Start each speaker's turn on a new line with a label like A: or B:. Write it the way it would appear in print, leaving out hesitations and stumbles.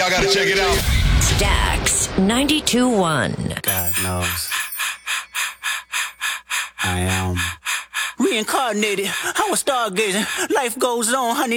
A: Y'all gotta check it out.
B: Stax 92.1.
C: God knows. I am reincarnated. I was stargazing. Life goes on, honey.